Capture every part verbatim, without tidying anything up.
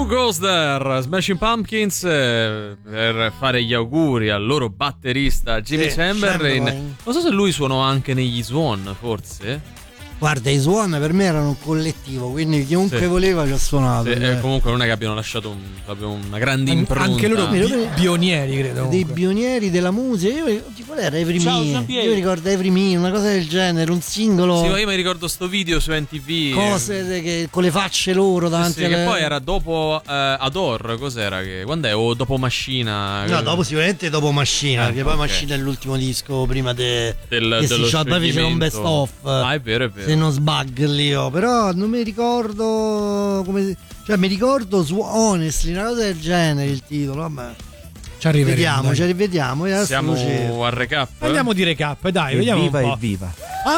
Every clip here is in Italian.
Goes There, Smashing Pumpkins, eh, per fare gli auguri al loro batterista Jimmy sì, Chamberlain. Chamberlain. Non so se lui suonò anche negli Swan, forse. Guarda, i Swan per me erano un collettivo, quindi chiunque sì. voleva ci ha suonato. Sì, eh, comunque non è che abbiano lasciato un, proprio una grande impronta. Anche loro bi- pionieri, credo. Dei comunque. pionieri della musica. Io qual era Every Ciao, Me? Jean-Pierre. Io ricordo Every Me, una cosa del genere, un singolo. Sì, ma io mi ricordo sto video su M T V. Cose che, con le facce loro davanti sì, alle... che poi era dopo eh, Adore, cos'era? Che, quando è? O dopo Machina? No, dopo sicuramente dopo Machina, Eh, perché poi ok. Machina è l'ultimo disco prima de, Del, che dello si shot, poi fecero un best scioglimento. of. Ah, è vero, è vero. Se non sbaglio, però non mi ricordo come si- cioè mi ricordo su Honestly, una cosa del genere il titolo, vabbè. Ci arriveremo. Vediamo, dai. ci rivediamo. e adesso Siamo lo cerco. al recap. Andiamo di recap, dai, vediamo Evviva, un po'. evviva.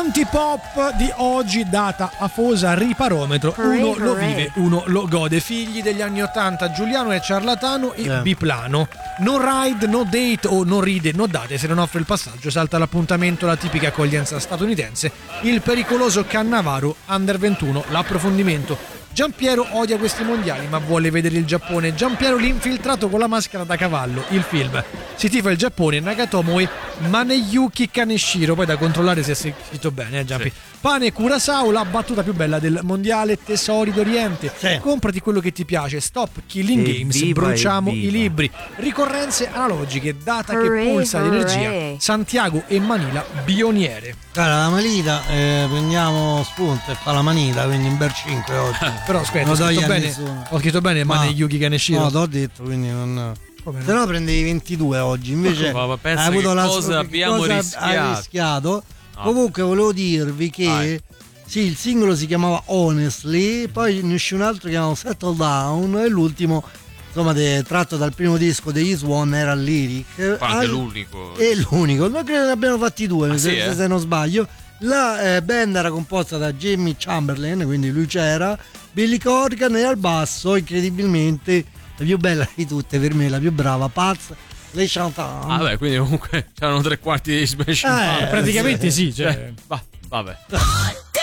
Antipop di oggi, data afosa, riparometro. Uno lo vive, uno lo gode. Figli degli anni ottanta, Giuliano è ciarlatano e Eh. biplano. No ride, no date o no ride, no date. Se non offre il passaggio, salta l'appuntamento, la tipica accoglienza statunitense. Il pericoloso Cannavaro, under ventuno, l'approfondimento. Giampiero odia questi mondiali ma vuole vedere il Giappone. Giampiero l'infiltrato con la maschera da cavallo. Il film. Si tifa il Giappone, Nagatomo e Maneyuki Kaneshiro. Poi da controllare se è scritto bene, eh, Giampi. Sì. Pane Curaçao, la battuta più bella del mondiale. Tesori d'Oriente. Sì. Comprati quello che ti piace. Stop Killing Evviva, Games. Bruciamo evviva. i libri. Ricorrenze analogiche. Data Hooray, che pulsa di energia. hooray. Santiago e Manila, bioniere. Cara, la manita, eh, prendiamo spunto e fa la manita, quindi in ber cinque oggi. Però aspetta, Non ho scritto toglie a bene. nessuno. Ho scritto bene Ma- Maneyuki Kaneshiro. No, t'ho detto, quindi non... Come no? Se no prendevi ventidue oggi, invece Ma- ma pensa hai avuto che la cosa che abbiamo cosa rischiato. hai rischiato. No. Comunque volevo dirvi che Vai. sì, il singolo si chiamava Honestly, poi ne uscì un altro che chiamava Settle Down e l'ultimo, insomma, de- tratto dal primo disco degli Swan era Lyric. Anche Al- l'unico. È l'unico, non credo ne abbiano fatti due, Ah, se, sì, eh? se non sbaglio. La eh, band era composta da Jimmy Chamberlain, quindi lui c'era, Billy Corgan e al basso, incredibilmente, la più bella di tutte per me, la più brava, Paz Le Chantant. Ah, beh, quindi comunque c'erano tre quarti di Smashing Eh, Pumpkins. Praticamente sì, cioè. Cioè, va- vabbè.